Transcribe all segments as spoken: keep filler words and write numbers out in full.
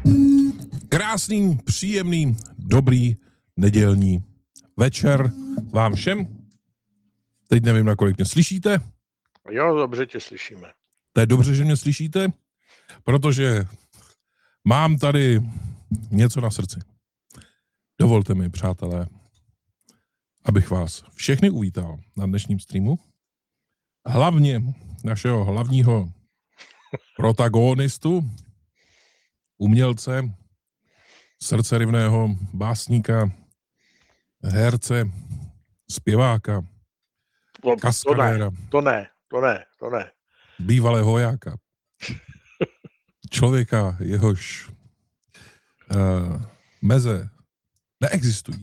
Krásný, příjemný, dobrý nedělní večer vám všem. Teď nevím, na kolik mě slyšíte. Jo, dobře tě slyšíme. To je dobře, že mě slyšíte, protože mám tady něco na srdci. Dovolte mi, přátelé, abych vás všechny uvítal na dnešním streamu. Hlavně našeho hlavního protagonistu, umělce, srdcerivného básníka, herce, zpěváka, kaskadéra. To ne, to ne, to ne. Bývalého vojáka. Člověka, jehož uh, meze neexistují.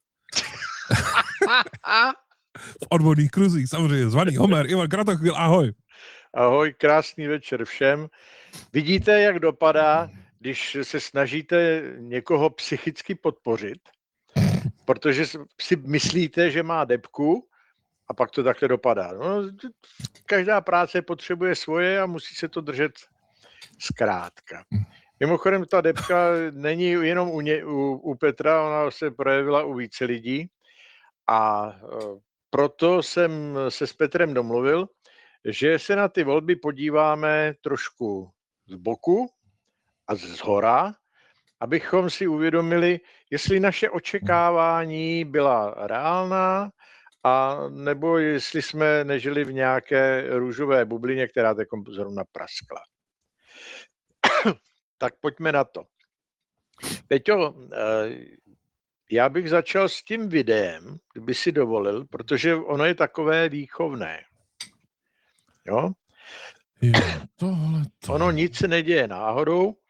V odborných kruzích, samozřejmě, zvaný Homer, Ivan Kratochvíl, ahoj. Ahoj, krásný večer všem. Vidíte, jak dopadá, když se snažíte někoho psychicky podpořit, protože si myslíte, že má debku a pak to takhle dopadá. No, každá práce potřebuje svoje a musí se to držet zkrátka. Mimochodem, ta debka není jenom u, ně, u, u Petra, ona se projevila u více lidí a proto jsem se s Petrem domluvil, že se na ty volby podíváme trošku z boku a z hora, abychom si uvědomili, jestli naše očekávání byla reálná, a nebo jestli jsme nežili v nějaké růžové bublině, která teď zrovna praskla. Tak pojďme na to. Peťo, já bych začal s tím videem, kdyby si dovolil, protože ono je takové výchovné. Jo? Jo, tohle to. Ono nic se neděje náhodou